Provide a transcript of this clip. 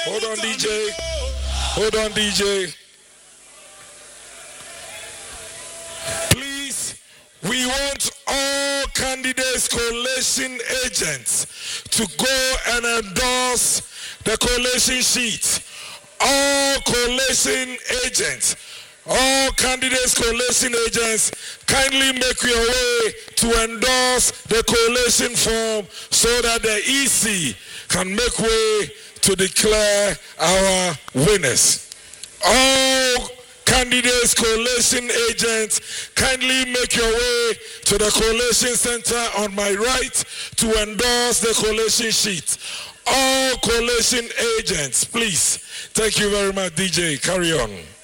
Hold on, DJ. Hold on, DJ. Please, we want all candidates, coalition agents to go and endorse the coalition sheet. All coalition agents, all candidates, coalition agents, kindly make your way to endorse the coalition form so that the EC can make way to declare our winners. All candidates, coalition agents, kindly make your way to the coalition center on my right to endorse the coalition sheet. All coalition agents, please. Thank you very much, DJ. Carry on.